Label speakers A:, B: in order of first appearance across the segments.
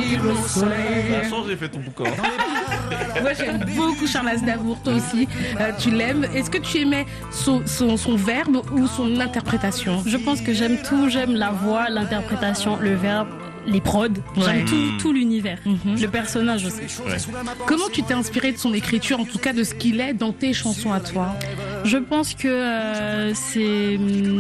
A: brille le soleil.
B: Ça a changé, fait ton boucan.
A: Moi, j'aime beaucoup Charles Aznavour, toi aussi. Tu l'aimes. Est-ce que tu aimais son verbe ou son interprétation?
C: Je pense que j'aime tout. J'aime la voix, l'interprétation, le verbe, les prods. J'aime tout l'univers. Le personnage aussi.
B: Ouais.
A: Comment tu t'es inspiré de son écriture, en tout cas de ce qu'il est dans tes chansons à toi?
C: Je pense que c'est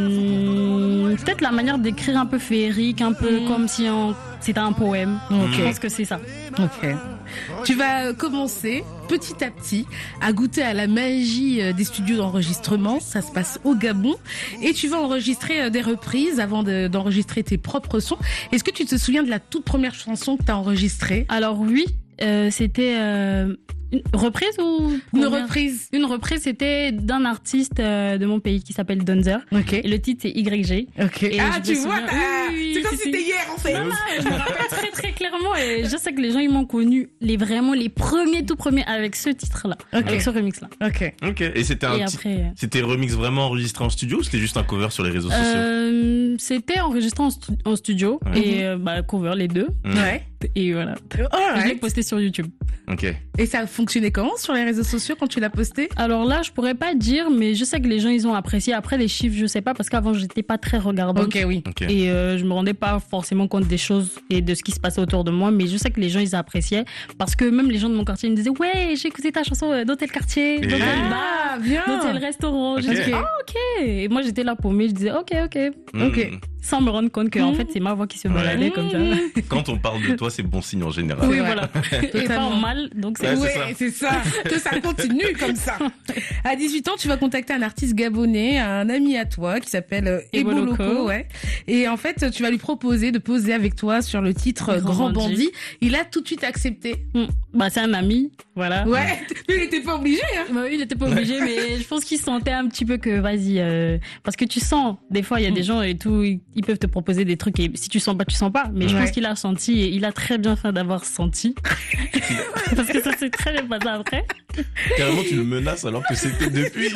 C: peut-être la manière d'écrire un peu féerique, un peu comme si c'était un poème. Je pense que c'est ça.
A: Ok. Tu vas commencer petit à petit à goûter à la magie des studios d'enregistrement. Ça se passe au Gabon. Et tu vas enregistrer des reprises avant d'enregistrer tes propres sons. Est-ce que tu te souviens de la toute première chanson que tu as enregistrée?
C: Alors oui, c'était une reprise ou
A: Une reprise.
C: Une reprise, c'était d'un artiste de mon pays qui s'appelle Donzer.
A: Ok.
C: Et le titre c'est YG.
A: Ok.
C: Et
A: Ah,
C: je me
A: tu vois,
C: souviens- Oui,
A: c'est comme si c'était hier en fait.
C: Non, je me rappelle très très clairement et je sais que les gens ils m'ont connu vraiment les tout premiers avec ce titre-là, avec ce remix-là.
A: Ok.
B: Ok. Et c'était
C: Et après,
B: c'était remix vraiment enregistré en studio ou c'était juste un cover sur les réseaux sociaux?
C: c'était enregistré en studio et cover les deux.
A: Ouais.
C: Et voilà. Je l'ai posté sur YouTube.
B: Ok.
A: Et ça a fonctionné comment sur les réseaux sociaux quand tu l'as posté?
C: Alors là, je pourrais pas dire, mais je sais que les gens ils ont apprécié. Après les chiffres, je sais pas parce qu'avant j'étais pas très regardante.
A: Ok, oui.
B: Ok.
C: Et je me rendais pas forcément compte des choses et de ce qui se passait autour de moi, mais je sais que les gens ils appréciaient parce que même les gens de mon quartier ils me disaient ouais, j'ai écouté ta chanson dans tel quartier, dans tel bar,
A: bien.
C: dans tel restaurant.
B: Ok.
C: Je disais ok. Et moi j'étais là paumée, je disais ok.
A: Ok.
C: Sans me rendre compte que en fait c'est ma voix qui se baladait comme ça.
B: Quand on parle de toi, c'est bon signe en général.
C: Oui
A: Ouais.
C: voilà. Et pas en mal, donc c'est
B: Ouais,
A: Ouais, c'est ça. Que ça continue comme ça. À 18 ans, tu vas contacter un artiste gabonais, un ami à toi qui s'appelle Ebo
C: Eboloko.
A: Loco, ouais. Et en fait, tu vas lui proposer de poser avec toi sur le titre
C: Grand
A: Grand Bandit.
C: Bandit.
A: Il a tout de suite accepté.
C: Bah c'est un ami, voilà.
A: Ouais. Mais il était pas obligé, hein.
C: Bah oui, il était pas obligé, mais je pense qu'il sentait un petit peu que vas-y, parce que tu sens, des fois il y a des gens et tout, ils peuvent te proposer des trucs et si tu sens pas, tu sens pas. Mais je pense qu'il a senti et il a très bien fait d'avoir senti, parce que ça s'est très bien passé après.
B: Carrément, tu le menaces alors que c'était depuis.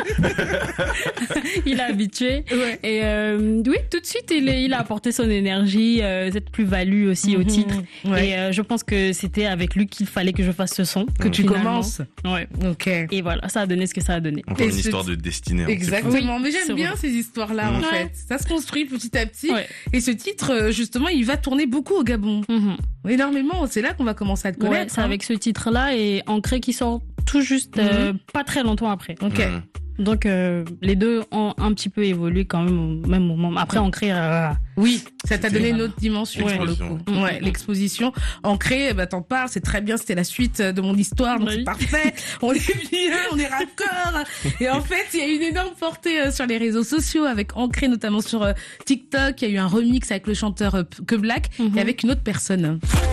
C: Il a habitué
A: Ouais.
C: et oui, tout de suite il a apporté son énergie, cette plus-value aussi au titre.
A: Ouais.
C: Et je pense que c'était avec lui qu'il fallait que je fasse ce son.
A: Que tu
C: finalement.
A: commences.
C: Ouais.
A: Ok.
C: Et voilà, ça a donné ce que ça a donné.
B: Encore
A: Et
B: une
A: ce-
B: histoire de destinée. hein, c'est
A: Exactement. Mais
C: c'est
A: j'aime bien
C: vrai.
A: ces histoires-là, en
C: Ouais.
A: fait. Ça se construit petit à petit.
C: Ouais.
A: Et ce titre, justement, il va tourner beaucoup au Gabon.
C: Mhm.
A: Énormément. C'est là qu'on va commencer à te
C: Ouais,
A: connaître.
C: c'est
A: hein.
C: avec ce titre-là et Ancré qui sort tout juste pas très longtemps après.
A: Ok.
B: Mhm.
C: Donc les deux ont un petit peu évolué quand même au même moment. Après Ancré,
A: Oui, ça t'a
B: C'était
A: donné une autre dimension sur le
B: l'exposition.
A: coup. Ouais, l'exposition ancrée, bah t'en parles, c'est très bien, c'était la suite de mon histoire, donc
C: Oui.
A: c'est parfait. On est bien, on est raccord. Et en fait, il y a une énorme portée sur les réseaux sociaux avec Ancré, notamment sur TikTok. Il y a eu un remix avec le chanteur Que Black et avec une autre personne.